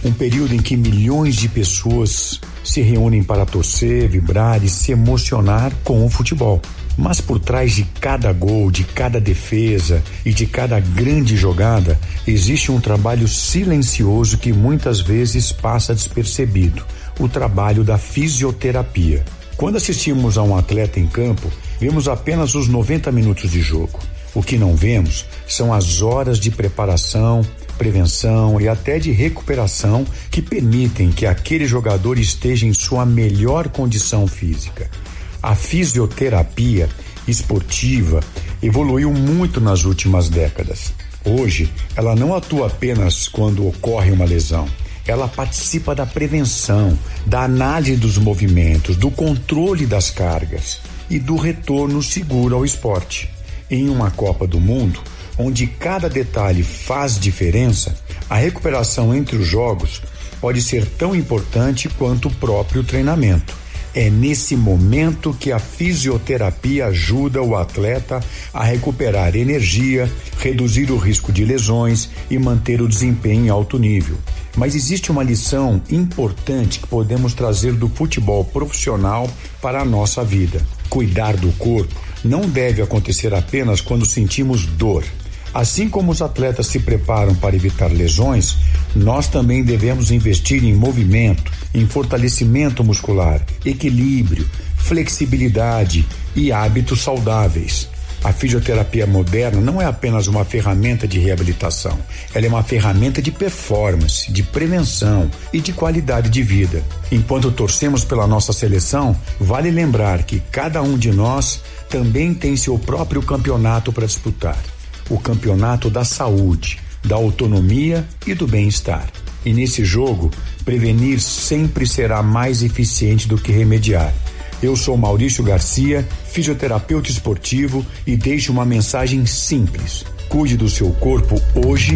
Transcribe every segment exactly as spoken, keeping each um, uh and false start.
Um período em que milhões de pessoas se reúnem para torcer, vibrar e se emocionar com o futebol. Mas por trás de cada gol, de cada defesa e de cada grande jogada, existe um trabalho silencioso que muitas vezes passa despercebido: o trabalho da fisioterapia. Quando assistimos a um atleta em campo, vemos apenas os noventa minutos de jogo. O que não vemos são as horas de preparação, prevenção e até de recuperação que permitem que aquele jogador esteja em sua melhor condição física. A fisioterapia esportiva evoluiu muito nas últimas décadas. Hoje, ela não atua apenas quando ocorre uma lesão. Ela participa da prevenção, da análise dos movimentos, do controle das cargas e do retorno seguro ao esporte. Em uma Copa do Mundo, onde cada detalhe faz diferença, a recuperação entre os jogos pode ser tão importante quanto o próprio treinamento. É nesse momento que a fisioterapia ajuda o atleta a recuperar energia, reduzir o risco de lesões e manter o desempenho em alto nível. Mas existe uma lição importante que podemos trazer do futebol profissional para a nossa vida. Cuidar do corpo não deve acontecer apenas quando sentimos dor. Assim como os atletas se preparam para evitar lesões, nós também devemos investir em movimento, em fortalecimento muscular, equilíbrio, flexibilidade e hábitos saudáveis. A fisioterapia moderna não é apenas uma ferramenta de reabilitação, ela é uma ferramenta de performance, de prevenção e de qualidade de vida. Enquanto torcemos pela nossa seleção, vale lembrar que cada um de nós também tem seu próprio campeonato para disputar. O campeonato da saúde, da autonomia e do bem-estar. E nesse jogo, prevenir sempre será mais eficiente do que remediar. Eu sou Maurício Garcia, fisioterapeuta esportivo, e deixo uma mensagem simples: cuide do seu corpo hoje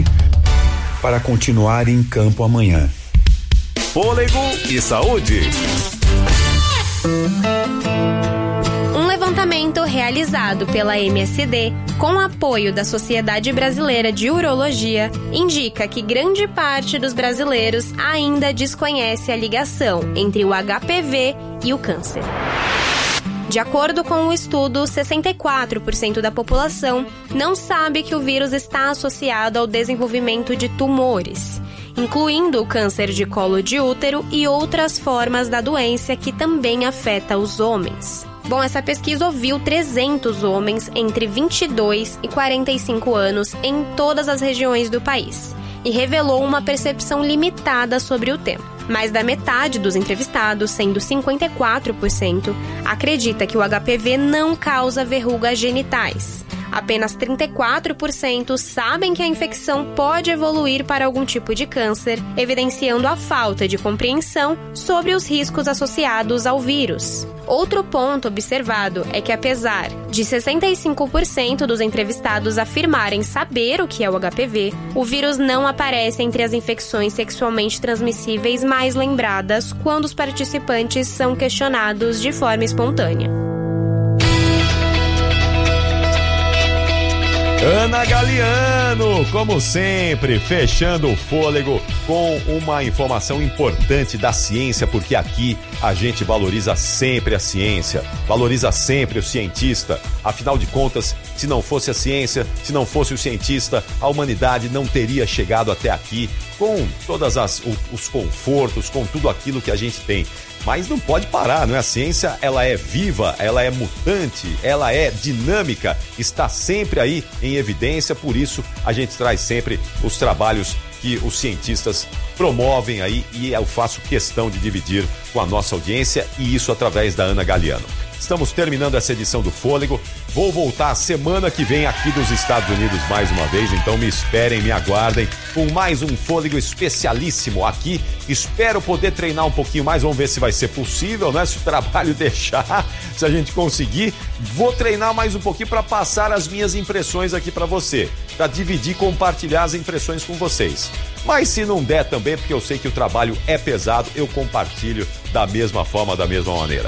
para continuar em campo amanhã. Fôlego e saúde. Um levantamento realizado pela M S D, com apoio da Sociedade Brasileira de Urologia, indica que grande parte dos brasileiros ainda desconhece a ligação entre o H P V e o câncer. De acordo com o estudo, sessenta e quatro por cento da população não sabe que o vírus está associado ao desenvolvimento de tumores, incluindo o câncer de colo de útero e outras formas da doença que também afeta os homens. Bom, essa pesquisa ouviu trezentos homens entre vinte e dois e quarenta e cinco anos em todas as regiões do país e revelou uma percepção limitada sobre o tema. Mais da metade dos entrevistados, sendo cinquenta e quatro por cento, acredita que o H P V não causa verrugas genitais. Apenas trinta e quatro por cento sabem que a infecção pode evoluir para algum tipo de câncer, evidenciando a falta de compreensão sobre os riscos associados ao vírus. Outro ponto observado é que, apesar de sessenta e cinco por cento dos entrevistados afirmarem saber o que é o H P V, o vírus não aparece entre as infecções sexualmente transmissíveis mais lembradas quando os participantes são questionados de forma espontânea. Ana Galiano, como sempre, fechando o fôlego com uma informação importante da ciência, porque aqui a gente valoriza sempre a ciência, valoriza sempre o cientista. Afinal de contas, se não fosse a ciência, se não fosse o cientista, a humanidade não teria chegado até aqui com todas as os confortos, com tudo aquilo que a gente tem. Mas não pode parar, não é? A ciência, ela é viva, ela é mutante, ela é dinâmica, está sempre aí em evidência, por isso a gente traz sempre os trabalhos que os cientistas promovem aí e eu faço questão de dividir com a nossa audiência, e isso através da Ana Galiano. Estamos terminando essa edição do Fôlego. Vou voltar semana que vem aqui dos Estados Unidos mais uma vez, então me esperem, me aguardem com mais um Fôlego especialíssimo aqui. Espero poder treinar um pouquinho mais, vamos ver se vai ser possível, né? Se o trabalho deixar, se a gente conseguir. Vou treinar mais um pouquinho para passar as minhas impressões aqui para você, para dividir, compartilhar as impressões com vocês. Mas se não der também, porque eu sei que o trabalho é pesado, eu compartilho da mesma forma, da mesma maneira.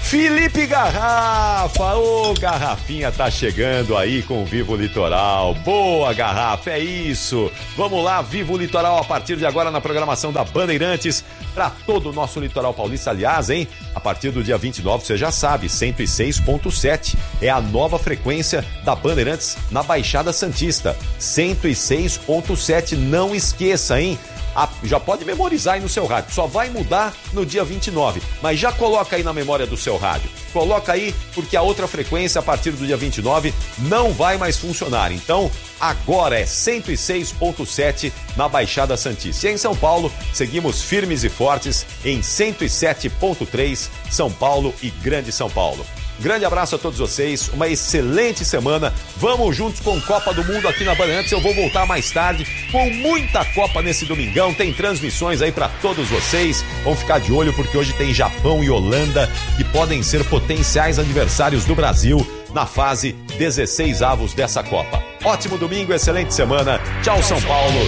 Felipe Garrafa, ô Garrafinha tá chegando aí com o Vivo Litoral. Boa, Garrafa, é isso. Vamos lá, Vivo Litoral a partir de agora na programação da Bandeirantes para todo o nosso litoral paulista. Aliás, hein, a partir do dia vinte e nove, você já sabe, cento e seis ponto sete é a nova frequência da Bandeirantes na Baixada Santista. cento e seis ponto sete, não esqueça, hein? Ah, já pode memorizar aí no seu rádio, só vai mudar no dia vinte e nove, mas já coloca aí na memória do seu rádio, coloca aí porque a outra frequência a partir do dia vinte e nove não vai mais funcionar, então agora é cento e seis ponto sete na Baixada Santista. E em São Paulo, seguimos firmes e fortes em cento e sete ponto três, São Paulo e Grande São Paulo. Grande abraço a todos vocês, uma excelente semana, vamos juntos com Copa do Mundo aqui na Bandeirantes. Eu vou voltar mais tarde com muita Copa nesse domingão, tem transmissões aí para todos vocês, vão ficar de olho porque hoje tem Japão e Holanda que podem ser potenciais adversários do Brasil na fase dezesseis avos dessa Copa. Ótimo domingo, excelente semana, tchau São Paulo,